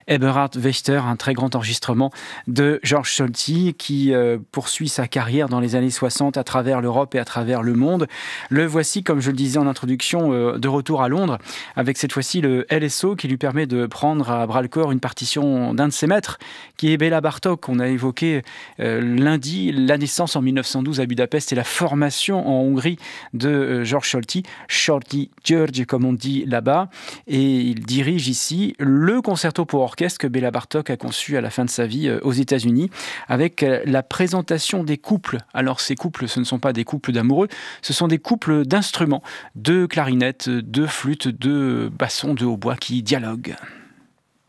Eberhard Wächter, un très grand enregistrement de Georges Solti qui poursuit sa carrière dans les années 60 à travers l'Europe et à travers le monde. Le voici, comme je le disais en introduction, de retour à Londres, avec cette fois-ci le LSO qui lui permet de prendre à bras-le-corps une partition d'un de ses maîtres, qui est Béla Bartók. On a évoqué lundi la naissance en 1912 à Budapest et la formation en Hongrie de Georges Solti, Solti György comme on dit là-bas, et il dirige ici le concerto pour orchestre que Béla Bartók a conçu à la fin de sa vie aux États-Unis, avec la présentation des couples. Alors ces couples, ce ne sont pas des couples d'amoureux, ce sont des couples d'instruments, de clarinettes, de flûtes, de bassons, de hautbois qui dialoguent.